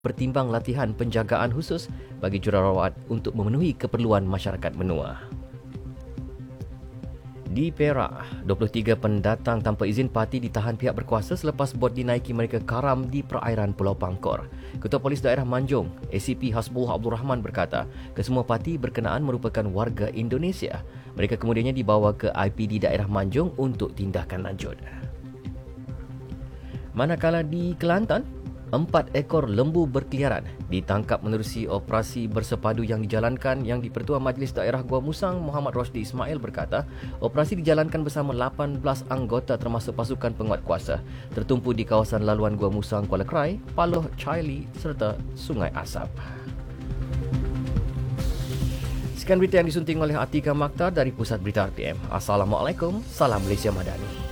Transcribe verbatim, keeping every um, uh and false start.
pertimbang latihan penjagaan khusus bagi jururawat untuk memenuhi keperluan masyarakat menua. Di Perak, dua puluh tiga pendatang tanpa izin parti ditahan pihak berkuasa selepas bot dinaiki mereka karam di perairan Pulau Pangkor. Ketua Polis Daerah Manjung, A C P Hasbullah Abdul Rahman berkata, kesemua parti berkenaan merupakan warga Indonesia. Mereka kemudiannya dibawa ke I P D Daerah Manjung untuk tindakan lanjut. Manakala di Kelantan, empat ekor lembu berkeliaran ditangkap menerusi operasi bersepadu yang dijalankan yang di-Pertua Majlis Daerah Gua Musang Muhammad Rosdi Ismail berkata, operasi dijalankan bersama lapan belas anggota termasuk pasukan penguat kuasa tertumpu di kawasan laluan Gua Musang, Kuala Krai, Paloh, Chaili serta Sungai Asap. Sekian berita yang disunting oleh Atika Maktar dari Pusat Berita R T M. Assalamualaikum, salam Malaysia Madani.